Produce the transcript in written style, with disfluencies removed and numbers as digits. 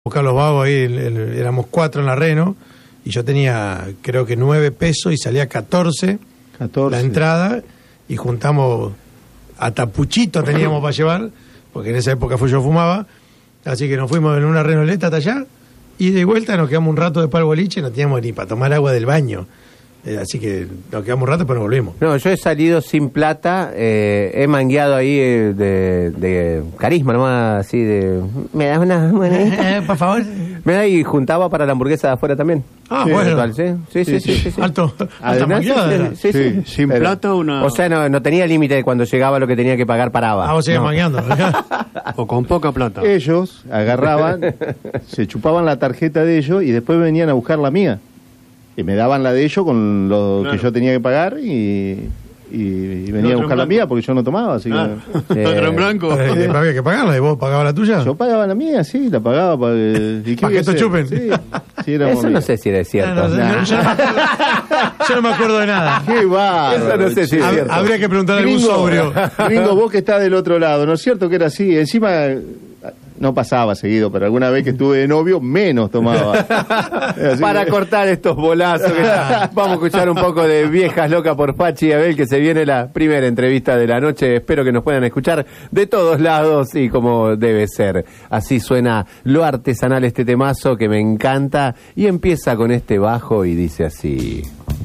buscar los vagos ahí, éramos 4 en la Reno, y yo tenía creo que 9 pesos y salía 14 la entrada, y juntamos hasta puchito teníamos para llevar, porque en esa época yo fumaba, así que nos fuimos en una Renoleta hasta allá, y de vuelta nos quedamos un rato después al boliche, no teníamos ni para tomar agua del baño. Así que nos quedamos un rato, pero nos volvimos. No, yo he salido sin plata, he mangueado ahí de carisma nomás, así de... ¿Me das una monedita? Por favor. Me da y juntaba para la hamburguesa de afuera también. Ah, sí, bueno. Total, sí. Alta Además, mangueada. Sí. Sin Pero, plata una... O sea, no tenía límite de cuando llegaba lo que tenía que pagar paraba. Ah, vos seguís mangueando. O con poca plata. Ellos agarraban, se chupaban la tarjeta de ellos y después venían a buscar la mía. Y me daban la de ellos con lo que yo tenía que pagar y venía a buscar la mía porque yo no tomaba, así que... Otro en blanco. Había que pagarla, ¿y vos pagabas la tuya? Yo pagaba la mía, sí, la pagaba para que esto chupen. Sí, eso no sé si es cierto. Yo no me acuerdo de nada. Qué bárbaro. Eso no sé si es cierto. Habría que preguntar a algún sobrio. Gringo, vos que estás del otro lado, ¿no es cierto que era así? Encima... No pasaba seguido, pero alguna vez que estuve de novio, menos tomaba. Para cortar estos bolazos, vamos a escuchar un poco de Viejas Locas por Fachi y Abel, que se viene la primera entrevista de la noche. Espero que nos puedan escuchar de todos lados y como debe ser. Así suena lo artesanal este temazo que me encanta y empieza con este bajo y dice así...